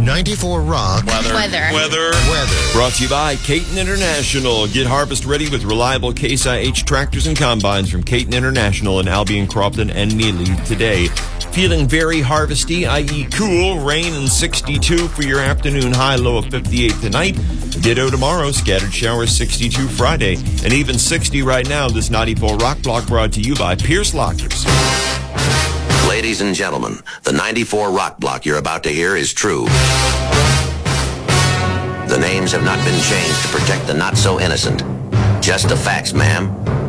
94 Rock. Weather. Brought to you by Caton International. Get harvest ready with reliable Case IH tractors and combines from Caton International in Albion, Crofton, and Neely today. Feeling very harvesty, i.e. cool, rain and 62 for your afternoon high, low of 58 tonight. Ditto tomorrow, scattered showers 62 Friday, and even 60 right now. This 94 Rock Block brought to you by Pierce Lockers. Ladies and gentlemen, the 94 Rock Block you're about to hear is true. The names have not been changed to protect the not-so-innocent. Just the facts, ma'am.